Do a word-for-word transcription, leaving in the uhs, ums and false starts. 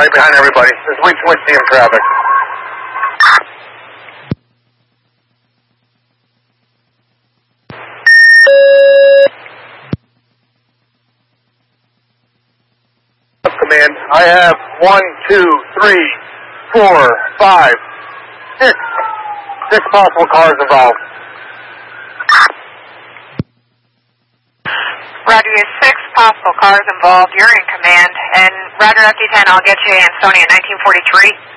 right behind everybody. There's way too much damn traffic. Command, I have one, two, three, four, five, six, six possible cars involved. Roger, you have six possible cars involved. You're in command. And Roger, F D ten, I'll get you Ansonia nineteen forty-three.